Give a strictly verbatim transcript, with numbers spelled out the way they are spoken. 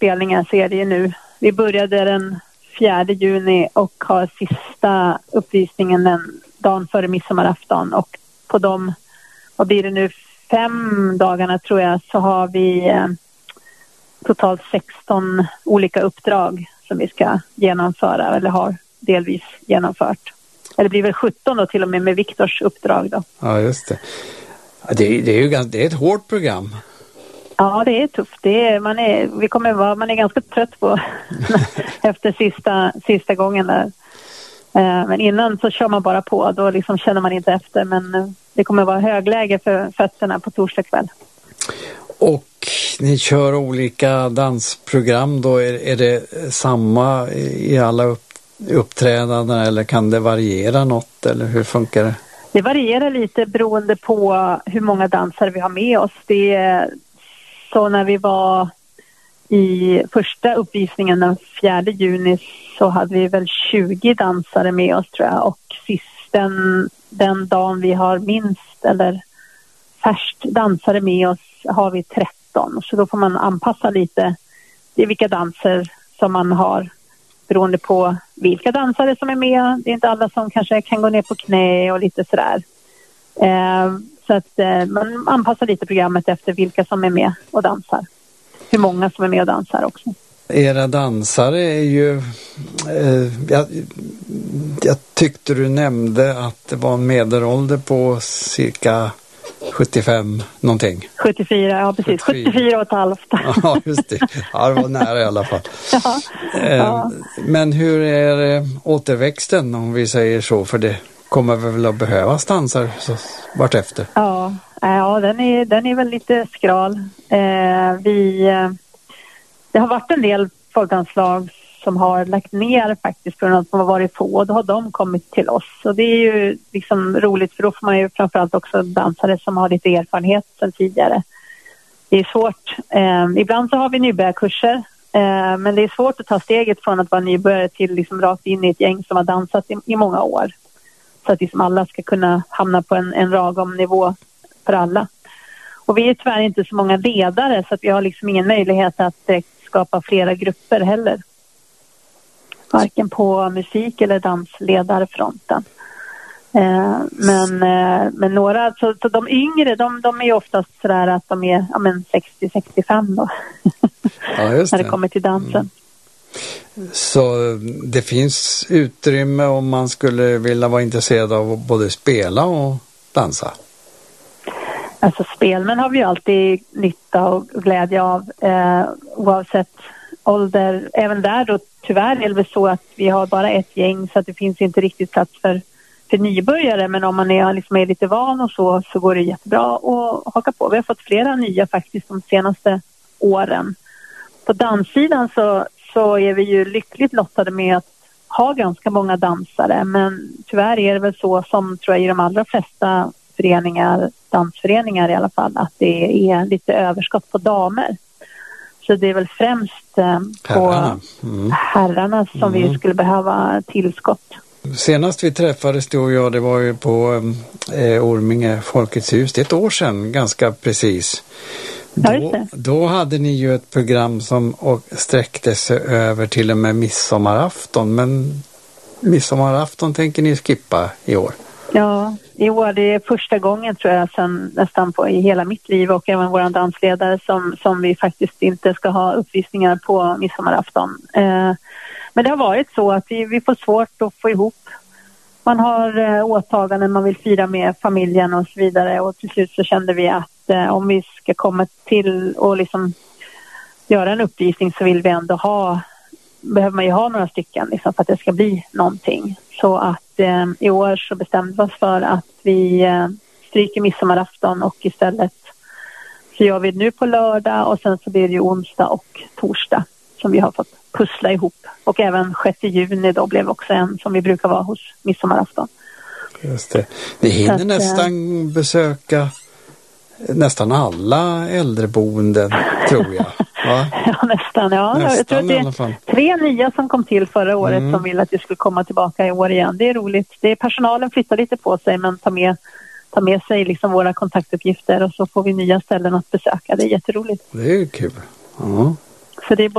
spelningar så är det ju nu. Vi började den fjärde juni och har sista uppvisningen den dagen före midsommarafton. Och på de, vad blir det nu, fem dagarna tror jag, så har vi eh, totalt sexton olika uppdrag som vi ska genomföra eller har delvis genomfört. Eller det blir väl sjutton då till och med med Viktors uppdrag då. Ja, just det. Det är, det är ju ganska, det är ett hårt program. Ja, det är tufft. Det är, man, är, vi kommer vara, man är ganska trött på efter sista, sista gången där. Men innan så kör man bara på. Då liksom känner man inte efter. Men det kommer vara högläge för fötterna på torsdag kväll. Och ni kör olika dansprogram då. Är, är det samma i alla upp, uppträdanden eller kan det variera något? Eller hur funkar det? Det varierar lite beroende på hur många dansare vi har med oss. Det är, så när vi var i första uppvisningen den fjärde juni så hade vi väl tjugo dansare med oss tror jag. Och sist den, den dagen vi har minst eller färst dansare med oss har vi tretton. Så då får man anpassa lite till vilka danser som man har beroende på vilka dansare som är med. Det är inte alla som kanske kan gå ner på knä och lite sådär. Eh, så att eh, man anpassar lite programmet efter vilka som är med och dansar. Hur många som är med och dansar också. Era dansare är ju... Eh, jag, jag tyckte du nämnde att det var en medelålder på cirka sjuttiofem någonting. sjuttiofyra, ja precis. sjuttiofyra, sjuttiofyra och ett halvt. Ja, just det. Ja, det var nära i alla fall. Ja, eh, ja. Men hur är eh, återväxten om vi säger så? För det kommer väl att behövas dansar så, vart efter? Ja, ja den, är, den är väl lite skral. Eh, vi, eh, det har varit en del folkdanslag som har lagt ner faktiskt för att de har varit få och då har de kommit till oss. Och det är ju liksom roligt för då får man ju framförallt också dansare som har lite erfarenhet sedan tidigare. Det är svårt. Eh, ibland så har vi nybörjarkurser eh, men det är svårt att ta steget från att vara nybörjare till liksom rakt in i ett gäng som har dansat i, i många år. Så att liksom alla ska kunna hamna på en, en ragom nivå för alla. Och vi är tyvärr inte så många ledare så att vi har liksom ingen möjlighet att eh, skapa flera grupper heller. Varken på musik- eller dansledarfronten. Eh, men, eh, men några, så, så de yngre, de, de är ju oftast sådär att de är ja, men sextio sextiofem då. Ja, just det. När det kommer till dansen. Mm. Så det finns utrymme om man skulle vilja vara intresserad av att både spela och dansa? Alltså spelmän har vi ju alltid nytta och glädje av eh, oavsett ålder. Även där då tyvärr är det så att vi har bara ett gäng så att det finns inte riktigt plats för, för nybörjare. Men om man är, liksom är lite van och så, så går det jättebra att haka på. Vi har fått flera nya faktiskt de senaste åren. På danssidan så, så är vi ju lyckligt lottade med att ha ganska många dansare. Men tyvärr är det väl så som tror jag i de allra flesta föreningar, dansföreningar i alla fall, att det är lite överskott på damer. Så det är väl främst eh, på herrarna, mm. herrarna som mm. vi skulle behöva tillskott. Senast vi träffades du och jag, det var ju på eh, Orminge Folkets hus. Det är ett år sedan, ganska precis. Då, ja, då hade ni ju ett program som och sträckte sig över till och med midsommarafton. Men midsommarafton tänker ni skippa i år? Ja, i år det är första gången tror jag sen nästan på, i hela mitt liv och även vår dansledare som, som vi faktiskt inte ska ha uppvisningar på midsommarafton. Eh, men det har varit så att vi, vi får svårt att få ihop. Man har eh, åtaganden, man vill fira med familjen och så vidare och till slut så kände vi att eh, om vi ska komma till och liksom göra en uppvisning så vill vi ändå ha, behöver man ju ha några stycken liksom, för att det ska bli någonting. Så att eh, i år så bestämde vi oss för att vi eh, stryker midsommarafton och istället så gör vi det nu på lördag och sen så blir det ju onsdag och torsdag som vi har fått pussla ihop. Och även sjätte juni då blev också en som vi brukar vara hos midsommarafton. Just det. Ni hinner att, nästan äh, besöka nästan alla äldreboenden tror jag. Va? Ja, nästan. Ja. Nästan, jag tror att det är tre nya som kom till förra året mm. som vill att vi skulle komma tillbaka i år igen. Det är roligt. Det är personalen flyttar lite på sig men tar med, tar med sig liksom våra kontaktuppgifter och så får vi nya ställen att besöka. Det är jätteroligt. Det är kul. Ja. Så det är